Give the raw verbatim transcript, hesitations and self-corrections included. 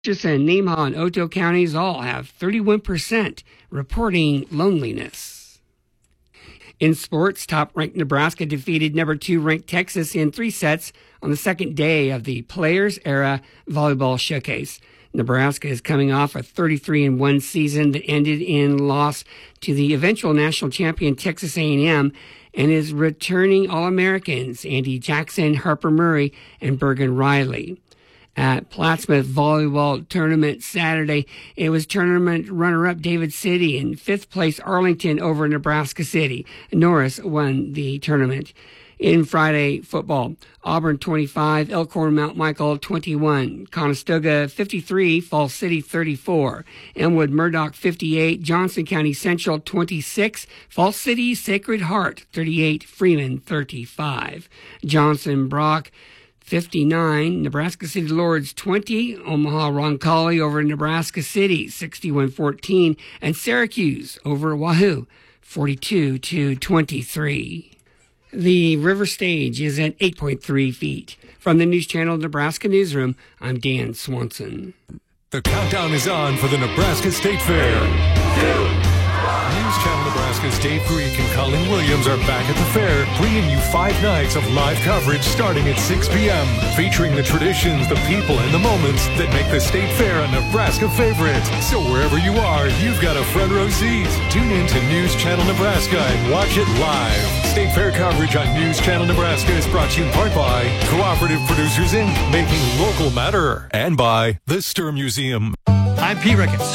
and Nemaha and Otoe counties all have thirty-one percent reporting loneliness. In sports, top-ranked Nebraska defeated number two-ranked Texas in three sets on the second day of the Players Era Volleyball Showcase. Nebraska is coming off a thirty-three and one season that ended in loss to the eventual national champion Texas A and M and is returning All-Americans Andy Jackson, Harper Murray, and Bergen Riley. At Plattsmouth Volleyball Tournament Saturday, it was tournament runner-up David City and fifth place Arlington over Nebraska City. Norris won the tournament. In Friday football, Auburn twenty-five, Elkhorn Mount Michael twenty-one, Conestoga fifty-three, Falls City thirty-four, Elmwood Murdoch fifty-eight, Johnson County Central twenty-six, Falls City Sacred Heart thirty-eight, Freeman thirty-five, Johnson Brock fifty-nine, Nebraska City Lords twenty, Omaha Roncalli over Nebraska City sixty-one fourteen, and Syracuse over Wahoo forty-two to twenty-three. The river stage is at eight point three feet. From the News Channel Nebraska Newsroom, I'm Dan Swanson. The countdown is on for the Nebraska State Fair. Two. News Channel Nebraska's Dave Greek and Colin Williams are back at the fair, bringing you five nights of live coverage starting at six p.m., featuring the traditions, the people, and the moments that make the State Fair a Nebraska favorite. So wherever you are, you've got a front row seat. Tune in to News Channel Nebraska and watch it live. State Fair coverage on News Channel Nebraska is brought to you in part by Cooperative Producers Incorporated, making local matter, and by the Stir Museum. I'm Pete Ricketts.